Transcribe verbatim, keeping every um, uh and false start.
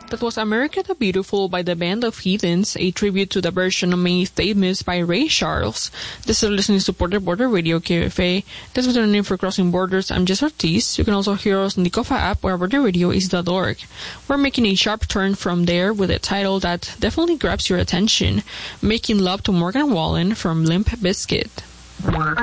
That was America the Beautiful by the Band of Heathens, a tribute to the version made famous by Ray Charles. This is listening to Border Border Radio, K F A. That's what our name for Crossing Borders. I'm Jess Ortiz. You can also hear us on the Kofa app or border radio is dot org. We're making a sharp turn from there with a title that definitely grabs your attention, Making Love to Morgan Wallen from Limp Bizkit.